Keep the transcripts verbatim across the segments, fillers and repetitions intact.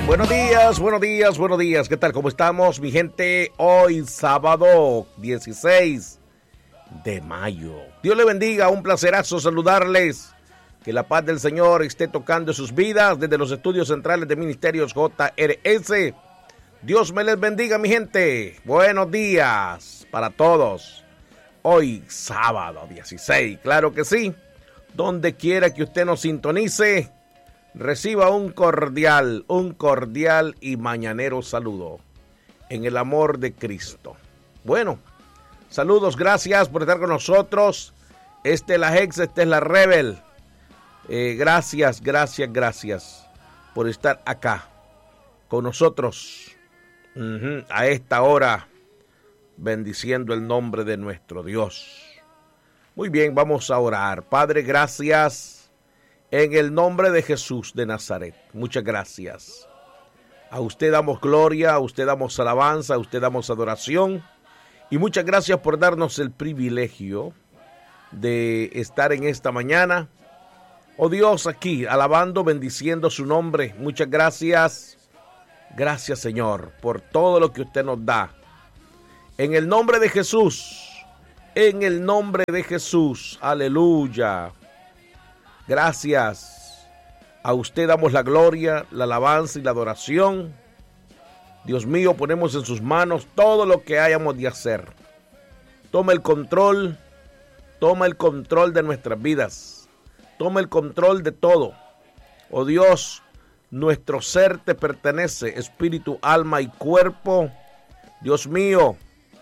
Buenos días, buenos días, buenos días. ¿Qué tal? ¿Cómo estamos, mi gente? Hoy, sábado dieciséis de mayo. Dios le bendiga, un placerazo saludarles. Que la paz del Señor esté tocando sus vidas desde los estudios centrales de Ministerios J R S. Dios me les bendiga, mi gente. Buenos días para todos. Hoy, sábado dieciséis, claro que sí. Donde quiera que usted nos sintonice, reciba un cordial, un cordial y mañanero saludo en el amor de Cristo. Bueno, saludos, gracias por estar con nosotros. Este es la Hex, este es la Rebel. Eh, gracias, gracias, gracias por estar acá con nosotros uh-huh, a esta hora, bendiciendo el nombre de nuestro Dios. Muy bien, vamos a orar. Padre, gracias en el nombre de Jesús de Nazaret. Muchas gracias. A usted damos gloria, a usted damos alabanza, a usted damos adoración. Y muchas gracias por darnos el privilegio de estar en esta mañana. Oh Dios, aquí, alabando, bendiciendo su nombre. Muchas gracias. Gracias, Señor, por todo lo que usted nos da. En el nombre de Jesús. En el nombre de Jesús. Aleluya. Gracias. A usted damos la gloria, la alabanza y la adoración. Dios mío, ponemos en sus manos todo lo que hayamos de hacer. Toma el control. Toma el control de nuestras vidas. Toma el control de todo. Oh Dios, nuestro ser te pertenece, espíritu, alma y cuerpo. Dios mío,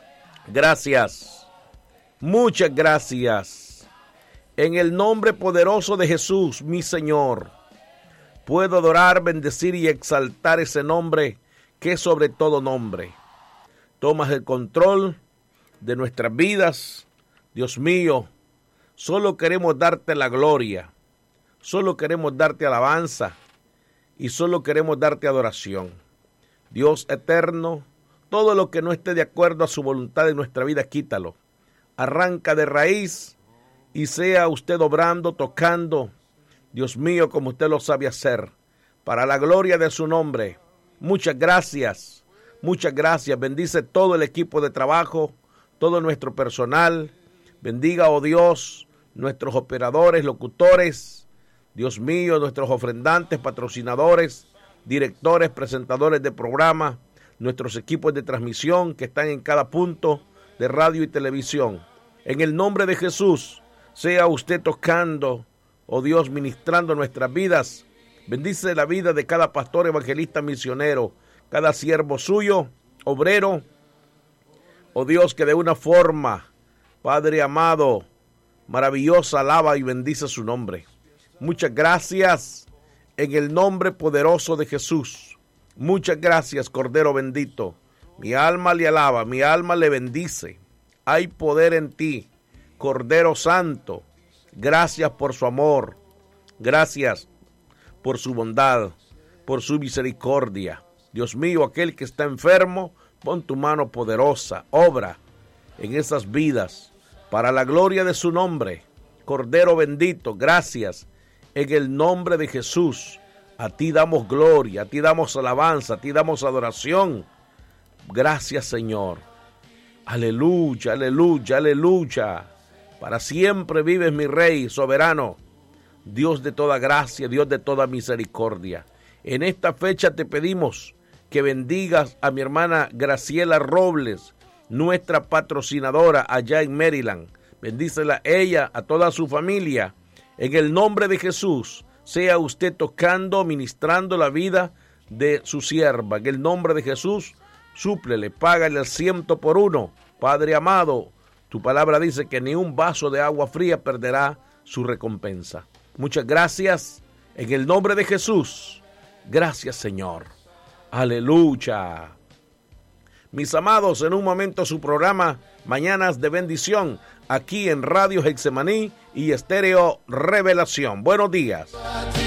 gracias. Muchas gracias. En el nombre poderoso de Jesús, mi Señor, puedo adorar, bendecir y exaltar ese nombre que es sobre todo nombre. Tomas el control de nuestras vidas. Dios mío, solo queremos darte la gloria, solo queremos darte alabanza y solo queremos darte adoración. Dios eterno, todo lo que no esté de acuerdo a su voluntad en nuestra vida, quítalo. Arranca de raíz y sea usted obrando, tocando, Dios mío, como usted lo sabe hacer, para la gloria de su nombre. Muchas gracias, muchas gracias. Bendice todo el equipo de trabajo, todo nuestro personal. Bendiga, oh Dios, nuestros operadores, locutores, Dios mío, nuestros ofrendantes, patrocinadores, directores, presentadores de programa, nuestros equipos de transmisión que están en cada punto de radio y televisión. En el nombre de Jesús, sea usted tocando, oh Dios, ministrando nuestras vidas. Bendice la vida de cada pastor, evangelista, misionero, cada siervo suyo, obrero, oh Dios, que de una forma, Padre amado, maravillosa, alaba y bendice su nombre. Muchas gracias en el nombre poderoso de Jesús. Muchas gracias, Cordero bendito. Mi alma le alaba, mi alma le bendice. Hay poder en ti, Cordero Santo. Gracias por su amor. Gracias por su bondad, por su misericordia. Dios mío, aquel que está enfermo, pon tu mano poderosa, obra en esas vidas. Para la gloria de su nombre, Cordero bendito, gracias en el nombre de Jesús. A ti damos gloria, a ti damos alabanza, a ti damos adoración. Gracias, Señor. Aleluya, aleluya, aleluya. Para siempre vives, mi Rey soberano, Dios de toda gracia, Dios de toda misericordia. En esta fecha te pedimos que bendigas a mi hermana Graciela Robles, nuestra patrocinadora allá en Maryland. Bendícela ella, a toda su familia. En el nombre de Jesús, sea usted tocando, ministrando la vida de su sierva. En el nombre de Jesús, súplele, págale el ciento por uno. Padre amado, tu palabra dice que ni un vaso de agua fría perderá su recompensa. Muchas gracias. En el nombre de Jesús, gracias, Señor. Aleluya. Mis amados, en un momento su programa Mañanas de Bendición, aquí en Radio Getsemaní y Estéreo Revelación. Buenos días.